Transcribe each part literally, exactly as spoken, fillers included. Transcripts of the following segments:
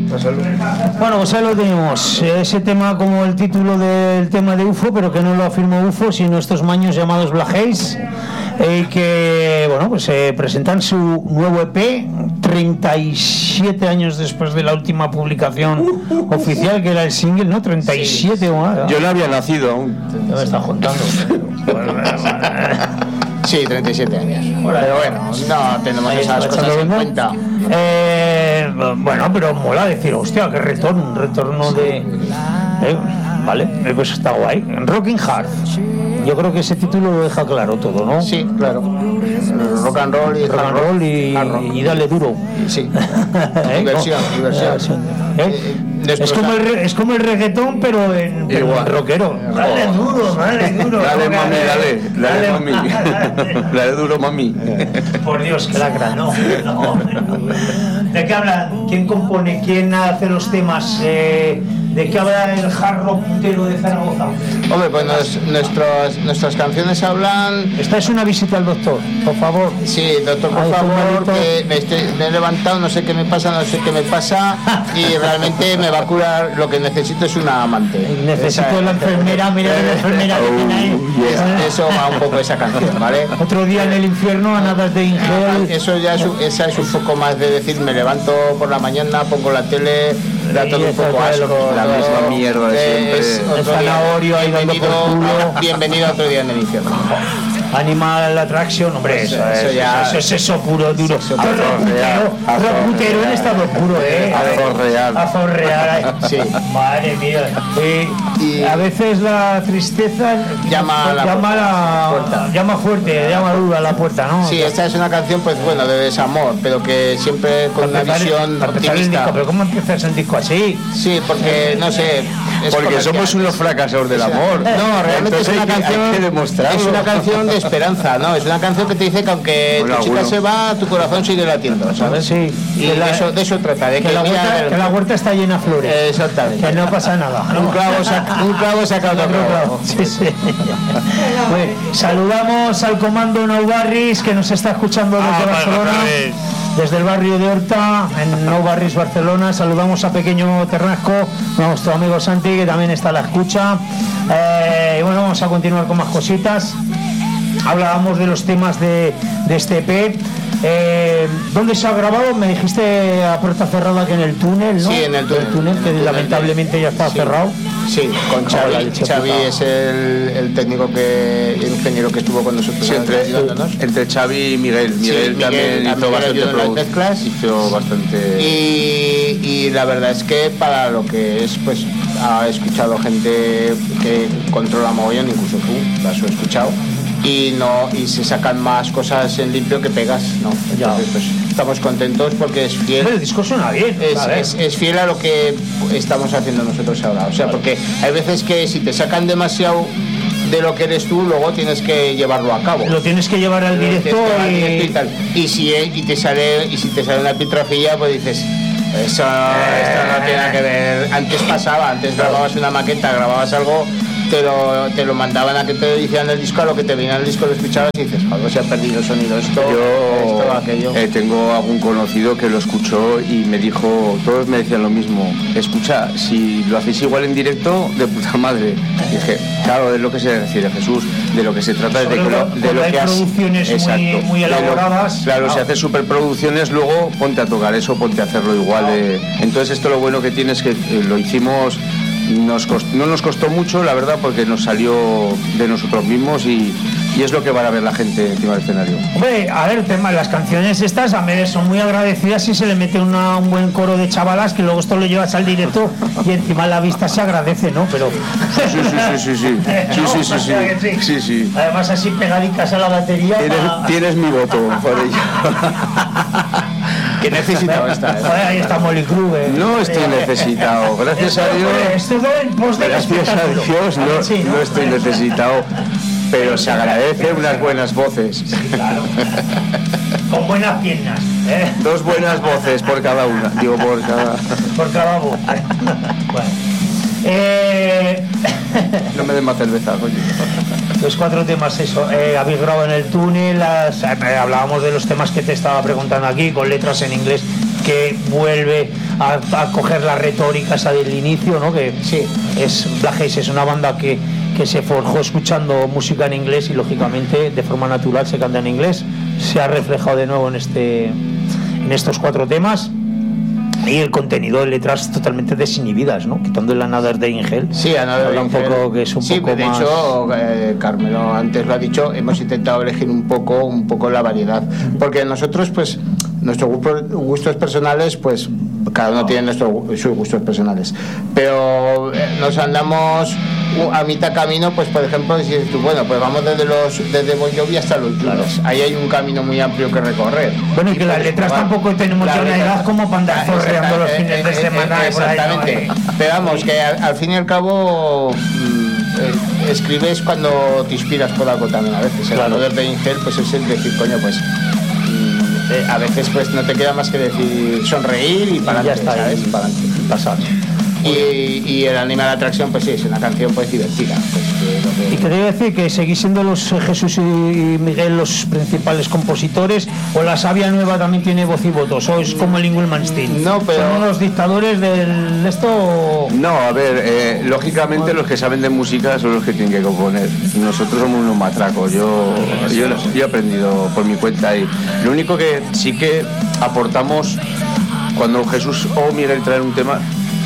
Bueno, pues ahí lo tenemos. Ese tema como el título del tema de U F O, pero que no lo afirma U F O, sino estos maños llamados Black Haze, eh, que bueno, pues eh, presentan su nuevo E P treinta y siete años después de la última publicación oficial, que era el single, ¿no? treinta y siete sí. o Yo no había nacido aún. No me está juntando. Sí, treinta y siete años. Pero bueno, no tenemos esas cosas en cuenta. Eh, bueno, pero mola decir, hostia, qué retorno, un retorno de... Eh, vale, pues está guay. Rocking Hard. Yo creo que ese título lo deja claro todo, ¿no? Sí, claro. Rock and roll y rock and roll y, y dale duro. Sí. Diversión, ¿Eh? diversión. ¿Eh? Es como, el, es como el reggaetón, pero en, pero en rockero. Dale duro, dale duro. Dale, mami, dale, dale, dale mami. Dale. Dale duro, mami. Por Dios, que lacra, no, no, no. ¿De qué habla? ¿Quién compone? ¿Quién hace los temas? Eh, ¿De qué habla el hard rock puntero de Zaragoza? Hombre, pues nos, nuestras, nuestras canciones hablan... Esta es una visita al doctor, por favor. Sí, doctor, por Ay, favor, que me, estoy, me he levantado, no sé qué me pasa, no sé qué me pasa, y realmente me va a curar. Lo que necesito es una amante. Necesito esa, la enfermera, mira la enfermera que tiene ahí. Yeah. Eso va un poco esa canción, ¿vale? Otro día en el infierno, a nada de Ingel. Eso ya es, esa es un poco más de decir, me levanto por la mañana, pongo la tele, da todo un poco asco. La misma mierda de siempre. Es otro zanahorio ahí bienvenido, bienvenido a otro día en el infierno. Animal Attraction, hombre, eso, eso, eso, ya, eso es eso puro, duro. Rock putero en estado puro, ¿eh? Azorreal. Azorreal. Sí. Madre mía. Eh, y a veces la tristeza llama, la, llama, la, puerta. llama fuerte, llama duro a la puerta, ¿no? Sí, esta es una canción, pues bueno, de desamor, pero que siempre con una visión optimista. Pero ¿cómo empiezas el disco así? Sí, porque, no sé... Porque somos unos fracasados del amor. No, realmente es una canción... Es una canción de esperanza, ¿no? Es una canción que te dice que aunque Hola, tu chica uno. se va, tu corazón sigue latiendo, ¿sabes? Sí. Y de, la, eso, de eso trata, de que, que, la huerta, el... que la huerta está llena de flores. Exactamente. Que no pasa nada. Un clavo saca, un clavo saca otro clavo. Sí, sí. Bueno, saludamos al comando Nou Barris, que nos está escuchando desde ah, Barcelona. Vale, desde el barrio de Horta, en Nou Barris, Barcelona. Saludamos a Pequeño Ternasco, a nuestro amigo Santi, que también está a la escucha. Eh, y bueno, vamos a continuar con más cositas. Hablábamos de los temas de, de este E P. Eh, ¿Dónde se ha grabado? Me dijiste a puerta cerrada que en el túnel, ¿no? Sí, en el túnel. El túnel, que lamentablemente ya está sí. cerrado. Sí, con Xavi. Xavi es el, el técnico que, el ingeniero que estuvo con nosotros. Sí, entre, entre Xavi y Miguel. Miguel, sí, también Miguel, hizo bastante las mezclas. Hizo bastante... Y, y la verdad es que para lo que es, pues ha escuchado gente que controla mogollón, incluso tú, las has escuchado. Y no y se sacan más cosas en limpio que pegas, ¿no? Entonces pues estamos contentos porque es fiel. El disco suena bien, es, es, es fiel a lo que estamos haciendo nosotros ahora, o sea, porque hay veces que si te sacan demasiado de lo que eres tú, luego tienes que llevarlo a cabo. Lo tienes que llevar al directo y... y tal. Y si y te sale y si te sale una pitrafilla, pues dices, eso eh... esto no tiene nada que ver. Antes pasaba, antes grababas una maqueta, grababas algo, te lo, te lo mandaban a que te hicieran el disco, a lo que te venía el disco lo escuchabas y dices, algo se ha perdido el sonido, esto, yo esto, aquello. Eh, tengo algún conocido que lo escuchó y me dijo, todos me decían lo mismo, escucha, si lo hacéis igual en directo, de puta madre. Y dije, claro, es lo que se refiere Jesús, de lo que se trata es de, que lo, de lo que has... producciones exacto, muy, muy elaboradas. Lo, claro, ah. si haces superproducciones, luego ponte a tocar eso, ponte a hacerlo igual. Ah. Eh. Entonces esto lo bueno que tiene es que eh, lo hicimos... Nos cost, no nos costó mucho, la verdad, porque nos salió de nosotros mismos y, y es lo que van a ver la gente encima del escenario. Hombre, a ver, tema, las canciones estas a mí son muy agradecidas si se le mete una, un buen coro de chavalas que luego esto lo llevas al directo y encima la vista se agradece, ¿no? Pero... Sí, sí, sí, sí, sí, sí, sí, sí, sí, sí, sí, sí. Además así pegadicas a la batería. Tienes, para... tienes mi voto por ello. Que necesitado está, ¿eh? Ahí está Molly Crew, ¿eh? No estoy necesitado, gracias a Dios. Esto es en pos de gracias a Dios no, sí, ¿no? no estoy necesitado, pero se agradece unas buenas voces. Claro. Con buenas piernas, ¿eh? Dos buenas voces por cada una, digo por cada. Por cada voz. Bueno. Eh... No me den más cerveza, coño. Los cuatro temas, eso, eh, habéis grabado en el túnel, las, eh, hablábamos de los temas que te estaba preguntando aquí, con letras en inglés, que vuelve a, a coger la retórica esa del inicio, ¿no? Que sí. es Black Haze es una banda que, que se forjó escuchando música en inglés y lógicamente de forma natural se canta en inglés. Se ha reflejado de nuevo en este en estos cuatro temas. Y el contenido de letras totalmente desinhibidas, ¿no? Quitando el Another Day in Hell. Sí, Another Day in Hell. Un poco, que es un sí, poco de más... hecho, eh, Carmelo antes lo ha dicho, hemos intentado elegir un poco, un poco la variedad. Porque nosotros, pues, nuestros gustos personales, pues, cada uno tiene nuestros sus gustos personales. Pero eh, nos andamos a mitad camino, pues, por ejemplo, decir tú, bueno, pues vamos desde los desde Bon Jovi hasta los Claro. Ahí hay un camino muy amplio que recorrer. Bueno, y que y las letras probar. Tampoco tenemos ya una edad como para andar forreando los fines de semana. Exactamente. Ahí, ¿no? Pero vamos, que al, al fin y al cabo eh, escribes cuando te inspiras por algo también a veces. Claro. El poder de Ingel, pues es el decir, coño, pues eh, a veces pues no te queda más que decir sonreír y para adelante, ¿sabes? Para adelante, pasar. Y, y el Animal Attraction, pues sí, es una canción pues divertida. Pues, que lo que... Y quería decir que seguís siendo los Jesús y Miguel los principales compositores, o la Sabia Nueva también tiene voz y voto, sois como el Ingulmanstein. No, pero... ¿Son los dictadores del de esto? No, a ver, eh, lógicamente los que saben de música son los que tienen que componer. Nosotros somos unos matracos. Yo, yo, yo he aprendido por mi cuenta y lo único que sí que aportamos cuando Jesús o Miguel traen un tema.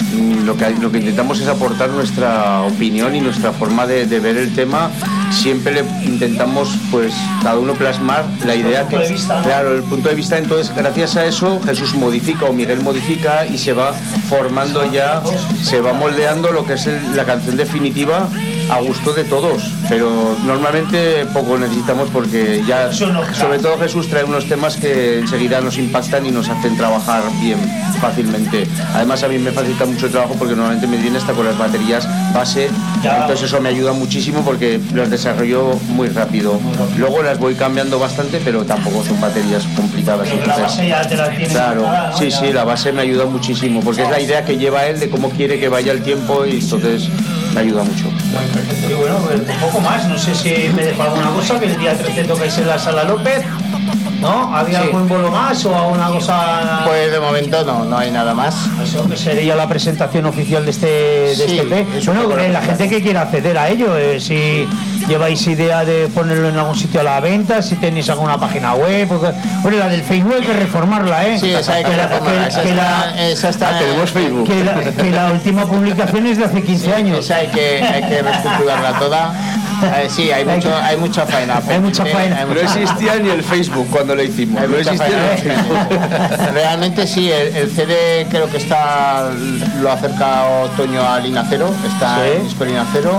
Lo que, lo que intentamos es aportar nuestra opinión y nuestra forma de, de ver el tema. Siempre le intentamos, pues, cada uno plasmar la idea que, claro, el punto de vista. Entonces, gracias a eso, Jesús modifica o Miguel modifica y se va formando ya, se va moldeando lo que es el, la canción definitiva a gusto de todos. Pero normalmente poco necesitamos porque ya, sobre todo Jesús trae unos temas que enseguida nos impactan y nos hacen trabajar bien, fácilmente. Además, a mí me facilita mucho el trabajo porque normalmente me viene hasta con las baterías base, entonces eso me ayuda muchísimo porque las desarrollo muy rápido. Luego las voy cambiando bastante, pero tampoco son baterías complicadas. Pero entonces, la base ya te la tienes. Claro, nada, ¿no? sí, ya. sí, la base me ayuda muchísimo porque es la idea que lleva él de cómo quiere que vaya el tiempo y entonces me ayuda mucho. Bueno, perfecto. Y bueno, pues un poco más, no sé si me dejo alguna cosa, que el día trece tocáis en la Sala López, ¿no? ¿Había sí. algún bolo más o alguna cosa? Pues de momento no, no hay nada más. Eso que sería la presentación oficial de este, de sí, este P. Bueno, eh, la gente que quiera acceder a ello, eh, si lleváis idea de ponerlo en algún sitio a la venta, si tenéis alguna página web, porque, bueno, la del Facebook hay que reformarla, ¿eh? Sí, esa hay que, que reformarla. Esa, que está, la, esa está, ah, tenemos Facebook. Que la, que la última publicación es de hace quince sí, años. Esa hay que, hay que reestructurarla toda. Eh, sí, hay, mucho, hay mucha faena. Hay mucha faena. Hay mucha... No existía ni el Facebook cuando lo hicimos. Hay no existía ni el Facebook. Realmente sí, el, el C D creo que está, lo acerca Otoño a Lina Cero, está sí. en disco Lina Cero.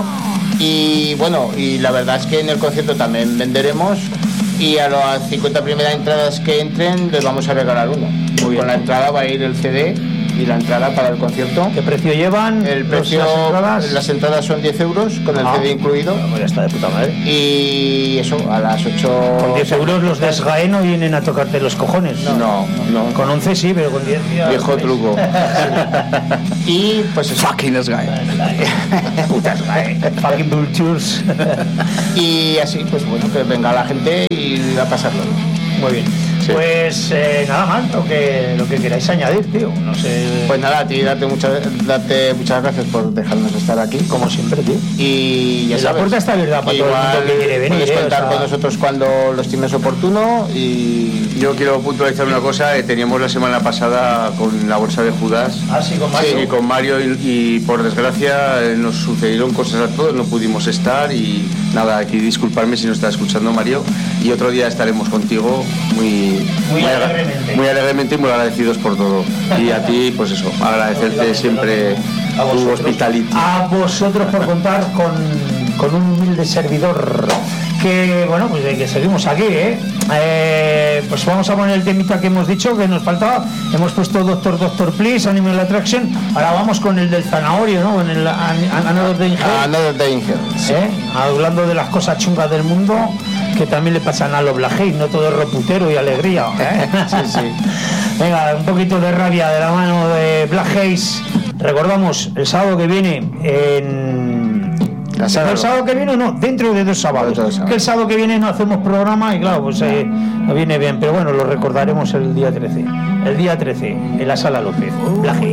Y bueno, y la verdad es que en el concierto también venderemos. Y a las cincuenta primeras entradas que entren les vamos a regalar uno. Muy bien. Con la entrada va a ir el C D y la entrada para el concierto. ¿Qué precio llevan? El precio, las entradas, las entradas son diez euros con el ah, C D incluido. Pues ya está de puta madre. Y eso, a las ocho... Con diez euros los de SGAE no vienen a tocarte los cojones. No, no. no. Con once sí, pero con diez... Viejo truco. Y pues eso. Fucking SGAE. Puta SGAE. Fucking vultures. Y así, pues bueno, que venga la gente y a pasarlo. Muy bien. Sí. Pues eh, nada más, lo que, lo que queráis añadir, tío. No sé. Pues nada, a ti date, mucha, date muchas gracias por dejarnos estar aquí. Como siempre, tío. Y ya y sabes. La puerta está abierta para todo el mundo que quiere venir. Puedes eh, contar o sea... con nosotros cuando lo estimes oportuno. Y yo quiero puntualizar una cosa. Eh, teníamos la semana pasada con la bolsa de Judas. Ah, sí, con Mario. Sí, con Mario y, y por desgracia eh, nos sucedieron cosas a todos, no pudimos estar y nada, aquí disculparme si no está escuchando Mario. Y otro día estaremos contigo muy... Muy, muy alegremente. Muy alegremente y muy agradecidos por todo. Y a ti, pues eso, agradecerte siempre tu hospitality. A vosotros por contar con, con un humilde servidor. Que bueno, pues que seguimos aquí, ¿eh? ¿eh? Pues vamos a poner el temita que hemos dicho, que nos faltaba. Hemos puesto Doctor Doctor Please, Animal Attraction. Ahora vamos con el del zanahorio, ¿no? En el Another Day in Hell. Another Day in Hell, sí. ¿Eh? Hablando de las cosas chungas del mundo, que también le pasan a los Black Haze, no todo es roputero y alegría, ¿eh? Sí, sí. Venga, un poquito de rabia de la mano de Black Haze. Recordamos el sábado que viene en La sala el sábado que viene no, dentro de dos sábados. Dos sábados. Que el sábado que viene no hacemos programa y claro, pues eh, no viene bien, pero bueno, lo recordaremos el día trece. El día trece, en la Sala López. Blaje.